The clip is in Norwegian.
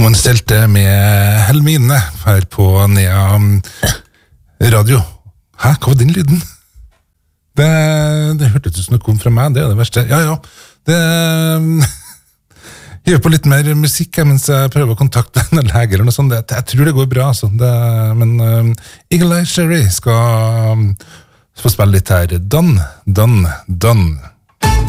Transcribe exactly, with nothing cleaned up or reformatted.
Tomen stelte med Helmine her på Nea Radio. Hæ, hva var den lyden? Det, det hørtes ut som det kom fra meg, det er det verste. Ja, ja, det... Jeg gjør på litt mer musikk mens jeg prøver å kontakte en lege eller noe sånt. Det, jeg tror det går bra, altså. Det, men uh, Eagle Eye Cherry skal um, få spille litt her. Done, done, done.